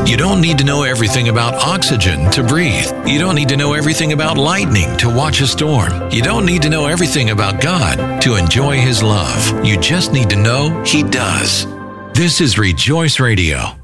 You don't need to know everything about oxygen to breathe. You don't need to know everything about lightning to watch a storm. You don't need to know everything about God to enjoy His love. You just need to know He does. This is Rejoice Radio.